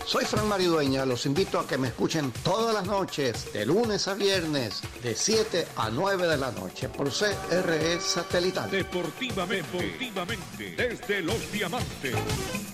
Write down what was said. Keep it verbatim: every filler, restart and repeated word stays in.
Soy Fran Maridueña, los invito a que me escuchen todas las noches, de lunes a viernes, de siete a nueve de la noche, por C R E Satelital. Deportivamente, deportivamente, desde Los Diamantes.